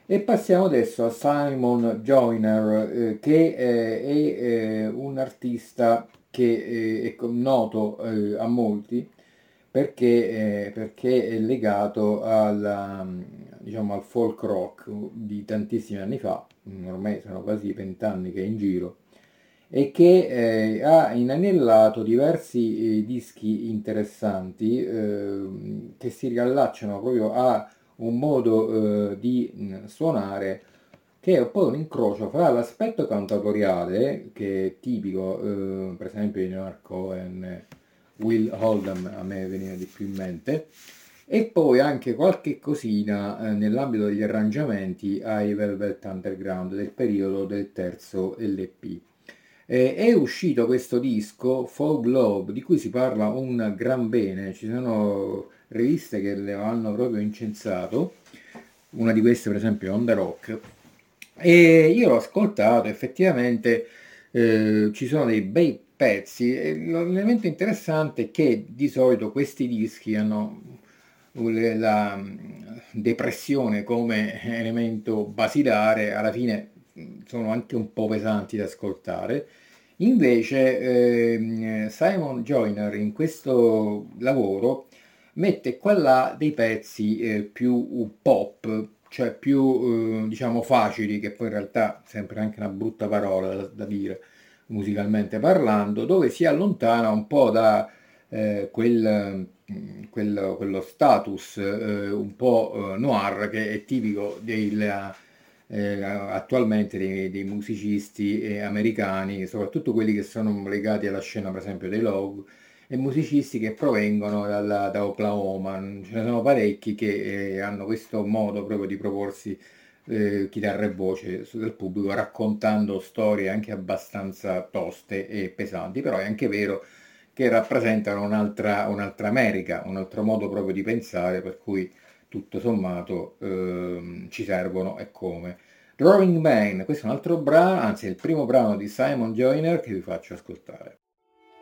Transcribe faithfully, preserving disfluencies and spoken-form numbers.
E passiamo adesso a Simon Joyner, eh, che eh, è eh, un artista che eh, è co- noto eh, a molti perché, eh, perché è legato alla, mm, diciamo, al folk rock di tantissimi anni fa, mm, ormai sono quasi vent'anni che è in giro, e che eh, ha inanellato diversi eh, dischi interessanti ehm, che si riallacciano proprio a un modo eh, di mh, suonare che è un po' un incrocio fra l'aspetto cantatoriale, che è tipico, eh, per esempio di Leonard Cohen, Will Oldham, a me veniva di più in mente, e poi anche qualche cosina eh, nell'ambito degli arrangiamenti ai Velvet Underground del periodo del terzo L P. Eh, è uscito questo disco, Fall Globe, di cui si parla un gran bene, ci sono riviste che le hanno proprio incensato, una di queste per esempio è On The Rock, e io l'ho ascoltato, effettivamente eh, ci sono dei bei pezzi, e l'elemento interessante è che di solito questi dischi hanno la mm, depressione come elemento basilare, alla fine mm, sono anche un po' pesanti da ascoltare. Invece ehm, Simon Joyner in questo lavoro mette qua e là dei pezzi eh, più pop, cioè più eh, diciamo facili, che poi in realtà è sempre anche una brutta parola da, da dire musicalmente parlando, dove si allontana un po' da eh, quel, mm, quel- quello status eh, un po' eh, noir che è tipico del, eh, attualmente dei, dei musicisti eh, americani, soprattutto quelli che sono legati alla scena per esempio dei Low, e musicisti che provengono dalla- da Oklahoma. Ce ne sono parecchi che eh, hanno questo modo proprio di proporsi eh, chitarra e voce su- del pubblico, raccontando storie anche abbastanza toste e pesanti, però è anche vero che rappresentano un'altra un'altra America, un altro modo proprio di pensare, per cui tutto sommato ehm, ci servono e come. Drawing Man, questo è un altro brano, anzi è il primo brano di Simon Joyner che vi faccio ascoltare.